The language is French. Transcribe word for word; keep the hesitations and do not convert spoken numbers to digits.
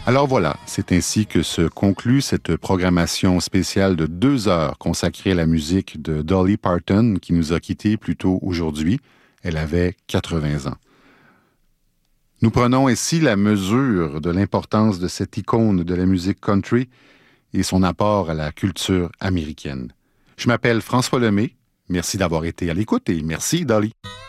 Alors voilà, c'est ainsi que se conclut cette programmation spéciale de deux heures consacrée à la musique de Dolly Parton qui nous a quittés plus tôt aujourd'hui. Elle avait quatre-vingts ans. Nous prenons ici la mesure de l'importance de cette icône de la musique country et son apport à la culture américaine. Je m'appelle François Lemay. Merci d'avoir été à l'écoute et merci, Dolly.